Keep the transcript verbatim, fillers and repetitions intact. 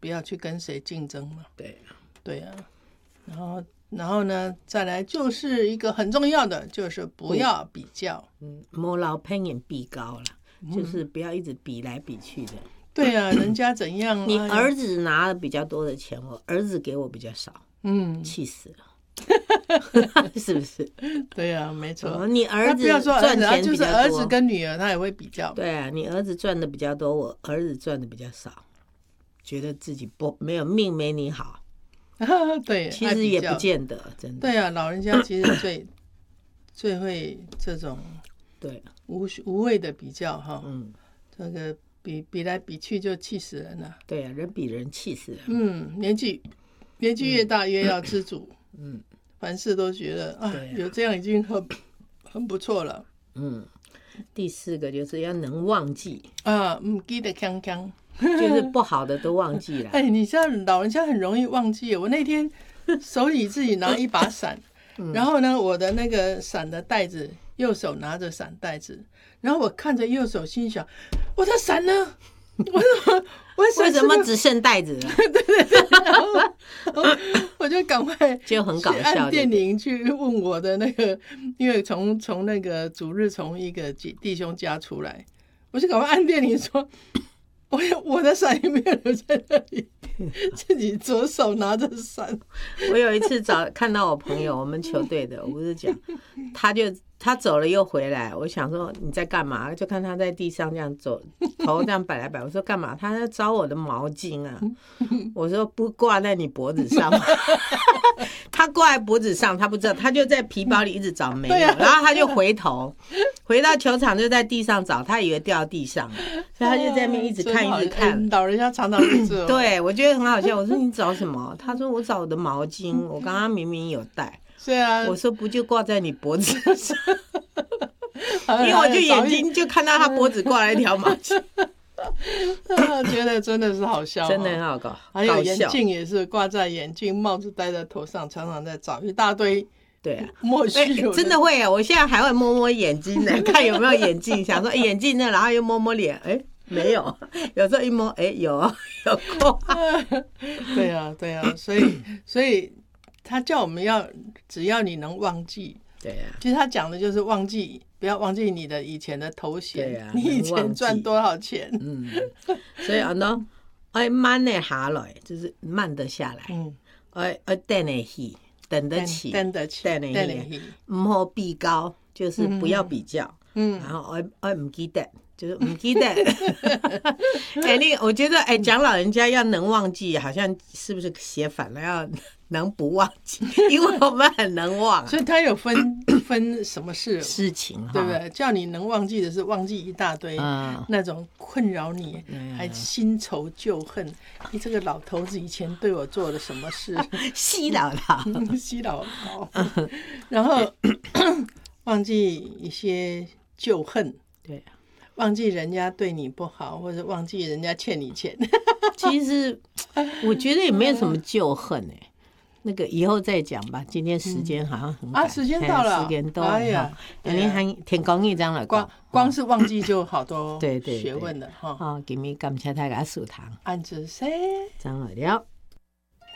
不要去跟谁竞争嘛。 对对啊，然后然后呢，再来就是一个很重要的，就是不要比较。 嗯，莫老偏眼比高了，嗯、就是不要一直比来比去的。 对啊，人家怎样？ 你儿子拿了比较多的钱，我儿子给我比较少，嗯，气死了，是不是？ 对啊，没错。 哦、你儿子赚钱比较多， 就是儿子跟女儿他也会比较。 对啊，你儿子赚的比较多，我儿子赚的比较少，觉得自己不没有命没你好。 对， 其实也不见得，真的。 对啊，老人家其实最最会这种对无无谓的比较哈，嗯，这个比比来比去就气死人了。 对啊，人比人气死人。 嗯，年纪年纪越大越要知足，嗯，凡事都觉得啊，有这样已经很很不错了。 嗯，第四个就是要能忘记啊，嗯，记得康康。 就是不好的都忘记了。 哎，你知道老人家很容易忘记。我那天手里自己拿一把伞，嗯、然后呢，我的那个伞的袋子，右手拿着伞袋子，然后我看着右手，心想：我的伞呢？我怎么为什么只剩袋子了？ 对对对，然后我就赶快就很搞笑， 按电铃去问我的那个，因为从从那个主日从一个弟兄家出来，我就赶快按电铃说。我我的伞也没有留在那里，自己左手拿着伞。 我有一次找看到我朋友，我们球队的，我不是讲，他就他走了又回来，我想说你在干嘛？就看他在地上这样走，头这样摆来摆。我说干嘛？他在找我的毛巾啊。我说不挂在你脖子上吗？他挂在脖子上，他不知道，他就在皮包里一直找没有，啊、然后他就回头回到球场就在地上找，他以为掉地上了，所以他就在那边一直看一直看。 老人家常常是这样。 对，我觉得很好笑。我说你找什么？他说我找我的毛巾，我刚刚明明有带。 是啊， 我说不就挂在你脖子上？因为我就眼睛就看到他脖子挂了一条毛巾。 觉得真的是好笑， 真的很好搞。 还有眼镜也是挂在眼镜，帽子戴在头上，常常在找一大堆。 对啊， 莫须有的、 欸、真的会啊！我现在还会摸摸眼睛呢，看有没有眼镜，想说、欸、眼镜呢，然后又摸摸脸，哎、欸，没有。有时候一摸，哎、欸，有有挂。 对啊，对啊，所以所以他叫我们要，只要你能忘记。 对啊， 其实他讲的就是忘记，不要忘记你的以前的头衔， 对啊， 你以前赚多少钱。 嗯，所以呢，哎，慢的下来就是慢得下来，嗯，哎哎，等得起，等得起， 等得起， 等得起，唔好比高，就是不要比较，嗯，然后哎哎唔记得。就是唔记得，哎，你我觉得哎，讲老人家要能忘记，好像是不是写反了？要能不忘记，因为我们很能忘、啊， 所以他有分分什么事事情， 对不对？叫你能忘记的是忘记一大堆，嗯、那种困扰你，嗯、还新仇旧恨。你这个老头子以前对我做了什么事？ 西老老， 西老老，然后忘记一些旧恨， 对。 忘记人家对你不好，或者忘记人家欠你钱。 其实我觉得也没有什么旧恨哎、欸，那个以后再讲吧。今天时间好像很赶、 嗯、啊，时间到了， 时间到了。 哎呀， 你还天公一张了， 光光是忘记就好多对对学问了哈。 好，今日感谢大家收听， 安子谁？ 张二了。